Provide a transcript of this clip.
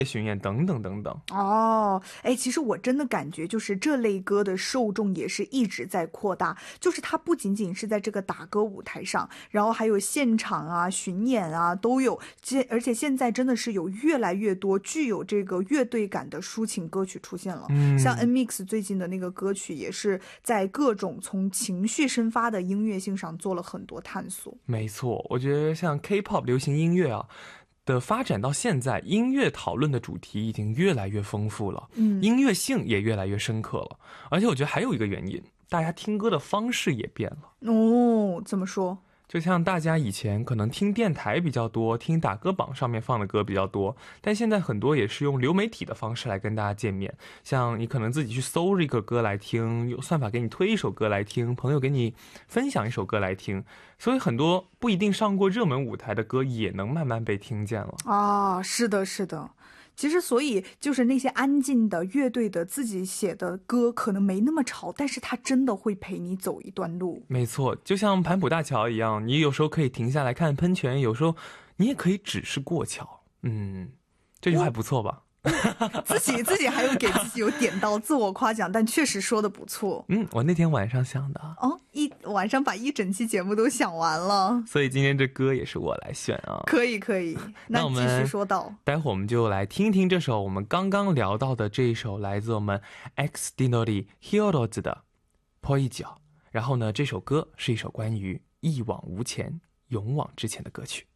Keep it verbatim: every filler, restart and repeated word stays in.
巡演等等等等。 哦，哎，其实我真的感觉就是这类歌的受众也是一直在扩大，就是它不仅仅是在这个打歌舞台上，然后还有现场啊、巡演啊都有，这而且现在真的是有越来越多具有这个乐队感的抒情歌曲出现了。像嗯， N Mix 最近的那个歌曲也是在各种从情绪生发的音乐性上做了很多探索。 没错，我觉得像 K-pop 流行音乐啊的发展到现在，音乐讨论的主题已经越来越丰富了， 嗯， 音乐性也越来越深刻了。而且我觉得还有一个原因，大家听歌的方式也变了。 哦，怎么说？ 就像大家以前可能听电台比较多，听打歌榜上面放的歌比较多，但现在很多也是用流媒体的方式来跟大家见面。像你可能自己去搜一个歌来听，有算法给你推一首歌来听，朋友给你分享一首歌来听，所以很多不一定上过热门舞台的歌也能慢慢被听见了。 啊，是的，是的。其实，所以就是那些安静的乐队的自己写的歌，可能没那么吵，但是它真的会陪你走一段路。 没错，就像盘浦大桥一样，你有时候可以停下来看喷泉，有时候你也可以只是过桥。嗯，这句话还不错吧？ 自己自己还有给自己有点到自我夸奖，但确实说的不错。 嗯，我那天晚上想的， 哦，一晚上把一整期节目都想完了。 所以今天这歌也是我来选啊。 可以可以，那继那我们续说到， 待会儿我们就来听听这首我们刚刚聊到的这一首来自我们 X Dinori Heroes 的 Poijo。然后呢，这首歌是一首关于一往无前、勇往直前的歌曲。